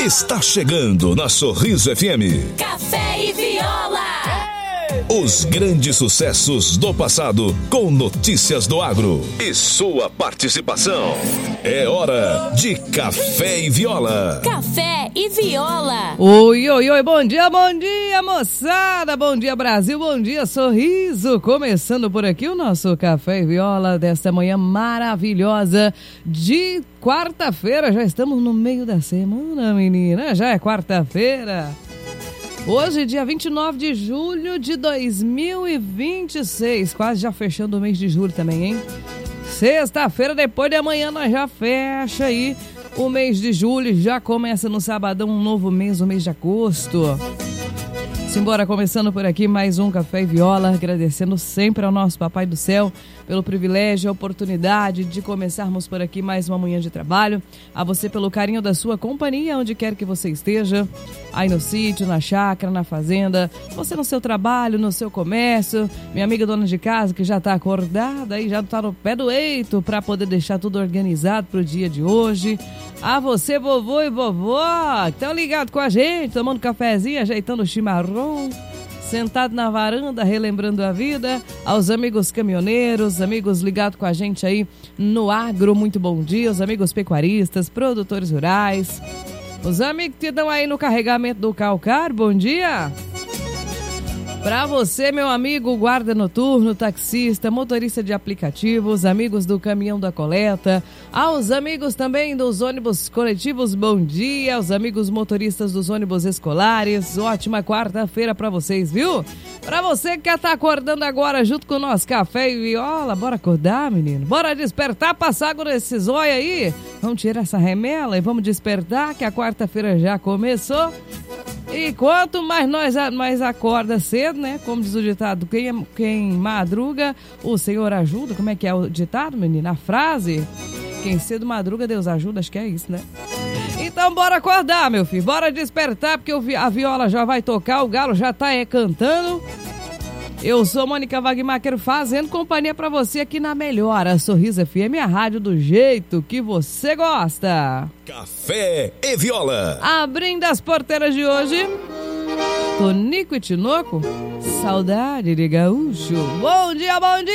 Está chegando na Sorriso FM. Café e Viola. Os grandes sucessos do passado com notícias do agro e sua participação. É hora de Café e Viola. Café e Viola. Oi, oi, oi, bom dia, moçada. Bom dia, Brasil, bom dia, Sorriso. Começando por aqui o nosso Café e Viola desta manhã maravilhosa de quarta-feira. Já estamos no meio da semana, menina. Já é quarta-feira. Hoje, dia 29 de julho de 2026, quase já fechando o mês de julho também, hein? Sexta-feira, depois de amanhã, nós já fecha aí o mês de julho, já começa no sabadão um novo mês, o mês de agosto. Simbora, começando por aqui mais um Café e Viola, agradecendo sempre ao nosso Papai do Céu pelo privilégio e a oportunidade de começarmos por aqui mais uma manhã de trabalho. A você pelo carinho da sua companhia, onde quer que você esteja, aí no sítio, na chácara, na fazenda, você no seu trabalho, no seu comércio, minha amiga dona de casa que já está acordada e já está no pé do eito para poder deixar tudo organizado para o dia de hoje. A você, vovô e vovó, que estão ligados com a gente, tomando cafezinho, ajeitando o chimarrão, sentado na varanda, relembrando a vida. Aos amigos caminhoneiros, amigos ligados com a gente aí no agro, muito bom dia. Os amigos pecuaristas, produtores rurais, os amigos que estão aí no carregamento do calcário, bom dia. Pra você, meu amigo guarda noturno, taxista, motorista de aplicativos, amigos do caminhão da coleta, aos amigos também dos ônibus coletivos, bom dia, aos amigos motoristas dos ônibus escolares, ótima quarta-feira pra vocês, viu? Pra você que quer estar acordando agora junto com o nosso Café e Viola, bora acordar, menino? Bora despertar, passar agora esse zóio aí, vamos tirar essa remela e vamos despertar que a quarta-feira já começou. E quanto mais mais acorda cedo, né? Como diz o ditado, quem madruga, o Senhor ajuda. Como é que é o ditado, menina? A frase? Quem cedo madruga, Deus ajuda. Acho que é isso, né? Então bora acordar, meu filho. Bora despertar, porque a viola já vai tocar, o galo já tá cantando. Eu sou Mônica Wagmacher fazendo companhia pra você aqui na melhor, a Sorriso FM, a rádio do jeito que você gosta. Café e Viola. Abrindo as porteiras de hoje, Tonico e Tinoco, saudade de gaúcho. Bom dia, bom dia!